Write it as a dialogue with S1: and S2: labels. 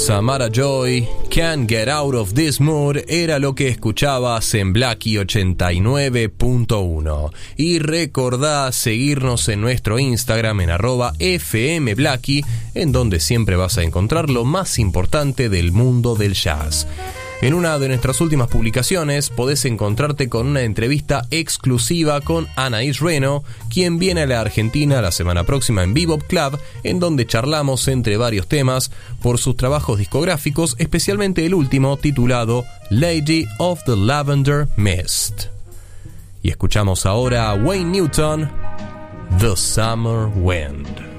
S1: Samara Joy, Can't Get Out of This Mood, era lo que escuchabas en Blackie 89.1. Y recordá seguirnos en nuestro Instagram en @fmblackie, en donde siempre vas a encontrar lo más importante del mundo del jazz. En una de nuestras últimas publicaciones podés encontrarte con una entrevista exclusiva con Anaís Reno, quien viene a la Argentina la semana próxima en Bebop Club, en donde charlamos entre varios temas por sus trabajos discográficos, especialmente el último titulado Lady of the Lavender Mist. Y escuchamos ahora a Wayne Newton, The Summer Wind.